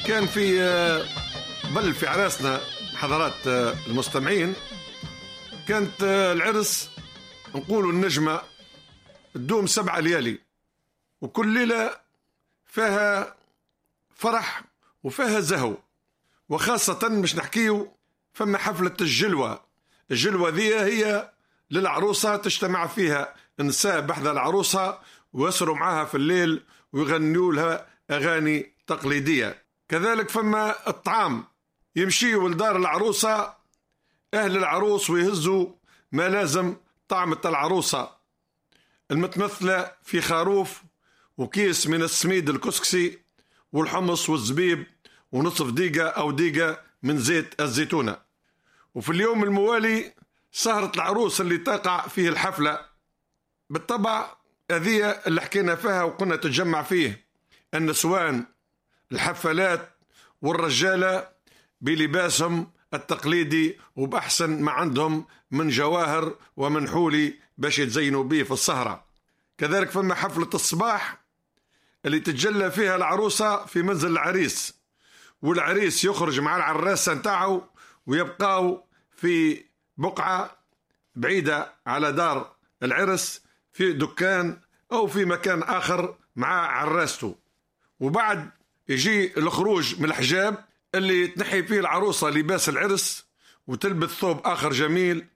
كان في بل في عراسنا حضرات المستمعين، كانت العرس نقولوا النجمة تدوم 7 ليالي، وكل ليلة فيها فرح وفيها زهو. وخاصة مش نحكيو فما حفلة الجلوة. الجلوة ذي هي للعروسة تجتمع فيها النساء بحذا العروسة ويسروا معها في الليل ويغنوا لها أغاني تقليدية. كذلك فما الطعام، يمشيوا لدار العروسة أهل العروس ويهزوا ما لازم طعمة العروسة المتمثلة في خروف وكيس من السميد الكسكسي والحمص والزبيب ونصف ديقة أو ديقة من زيت الزيتونة. وفي اليوم الموالي سهرة العروس اللي تقع فيه الحفلة. بالطبع هذه اللي حكينا فيها وقلنا تتجمع فيه النسوان الحفلات والرجالة بلباسهم التقليدي وبأحسن ما عندهم من جواهر ومن حولي باش يتزينوا به في السهرة. كذلك فما حفلة الصباح اللي تتجلى فيها العروسة في منزل العريس، والعريس يخرج مع العراسة نتاعو ويبقاو في بقعة بعيدة على دار العرس في دكان أو في مكان آخر مع عراسته. وبعد يجي الخروج من الحجاب اللي تنحي فيه العروسة لباس العرس وتلبس ثوب آخر جميل